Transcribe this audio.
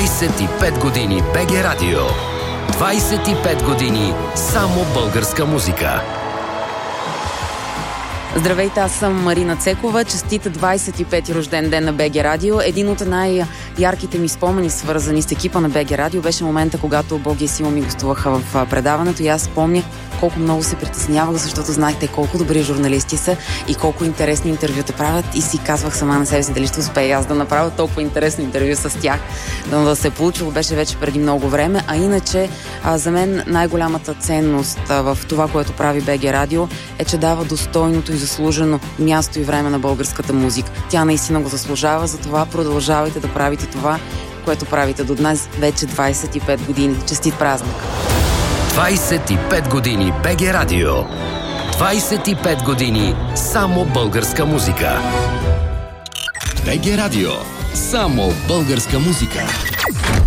25 години БГ Радио. 25 години само българска музика. Здравейте, аз съм Марина Цекова. Честит 25-ти рожден ден на БГ Радио. Един от най-ярките ми спомени, свързани с екипа на БГ Радио, беше момента, когато Боги и Сила ми гостуваха в предаването и аз помня колко много се притеснявах, защото знаехте колко добри журналисти са и колко интересни интервюта правят и си казвах сама на себе си дали ще успея аз да направя толкова интересно интервю с тях. Да се е получило беше вече преди много време, а иначе за мен най-голямата ценност в това, което прави БГ Радио е, че дава достойното и заслужено място и време на българската музика. Тя наистина го заслужава, затова продължавайте да правите това, което правите до днес вече 25 години. Честит празник! 25 години БГ Радио. 25 години само българска музика. БГ Радио. Само българска музика.